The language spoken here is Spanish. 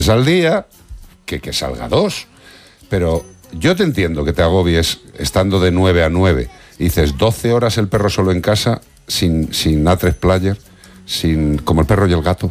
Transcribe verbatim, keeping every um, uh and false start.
al día, que, que salga dos. Pero yo te entiendo que te agobies estando de nueve a nueve. Dices, doce horas el perro solo en casa, sin, sin A tres player, sin, como el perro y el gato.